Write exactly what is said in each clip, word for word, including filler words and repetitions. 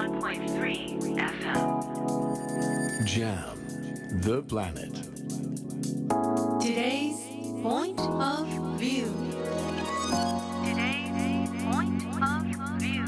one point threeエフエム Jam, the planet. Today's point of view. Today's point of view.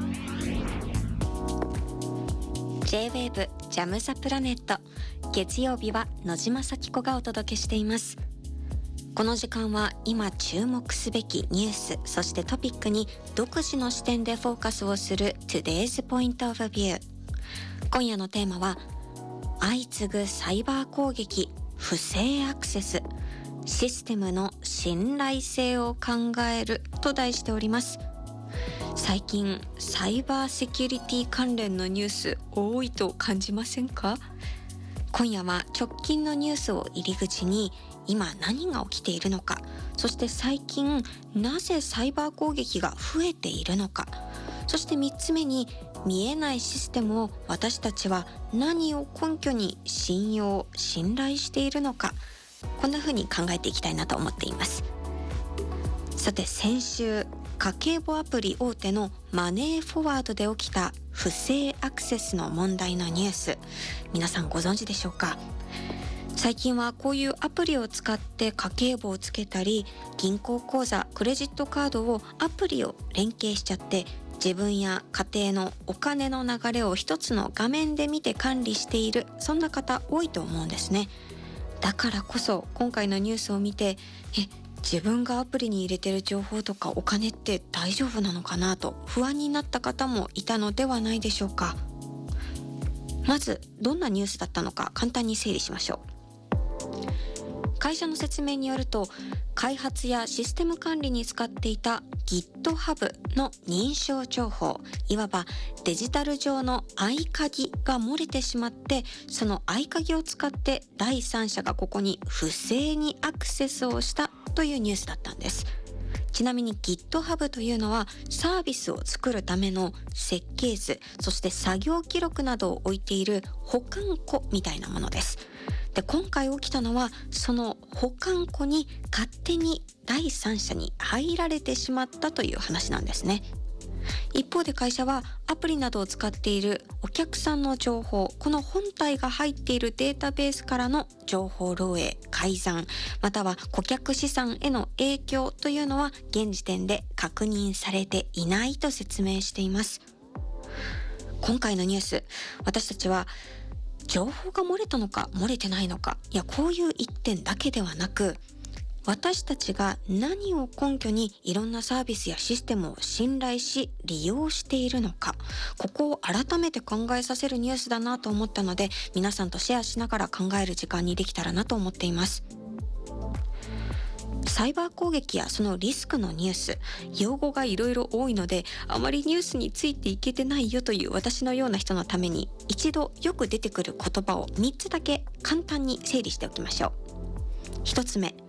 J-ウェーブ ジャムザプラネット、月曜日は野島咲子がお届けしています。この時間は今注目すべきニュース、そしてトピックに独自の視点でフォーカスをする Today's Point of View。 今夜のテーマは相次ぐサイバー攻撃、不正アクセス、システムの信頼性を考えると題しております。最近サイバーセキュリティ関連のニュース多いと感じませんか？今夜は直近のニュースを入り口に今何が起きているのか、そして最近なぜサイバー攻撃が増えているのか、そしてみっつめに見えないシステムを私たちは何を根拠に信用、信頼しているのか、こんな風に考えていきたいなと思っています。さて先週、家計簿アプリ大手のマネーフォワードで起きた不正アクセスの問題のニュース、皆さんご存知でしょうか？最近はこういうアプリを使って家計簿をつけたり、銀行口座、クレジットカードをアプリを連携しちゃって自分や家庭のお金の流れを一つの画面で見て管理している、そんな方多いと思うんですね。だからこそ今回のニュースを見て、え、自分がアプリに入れてる情報とかお金って大丈夫なのかなと不安になった方もいたのではないでしょうか。まずどんなニュースだったのか簡単に整理しましょう。会社の説明によると、開発やシステム管理に使っていた GitHub の認証情報、いわばデジタル上の合鍵が漏れてしまって、その合鍵を使って第三者がここに不正にアクセスをしたというニュースだったんです。ちなみに GitHub というのはサービスを作るための設計図、そして作業記録などを置いている保管庫みたいなものです。で、今回起きたのはその保管庫に勝手に第三者に入られてしまったという話なんですね。一方で会社はアプリなどを使っているお客さんの情報、この本体が入っているデータベースからの情報漏洩、改ざん、または顧客資産への影響というのは現時点で確認されていないと説明しています。今回のニュース、私たちは情報が漏れたのか漏れてないのか、いやこういう一点だけではなく、私たちが何を根拠にいろんなサービスやシステムを信頼し利用しているのか、ここを改めて考えさせるニュースだなと思ったので、皆さんとシェアしながら考える時間にできたらなと思っています。サイバー攻撃やそのリスクのニュース、用語がいろいろ多いのであまりニュースについていけてないよという私のような人のために、一度よく出てくる言葉をみっつだけ簡単に整理しておきましょう。ひとつめ、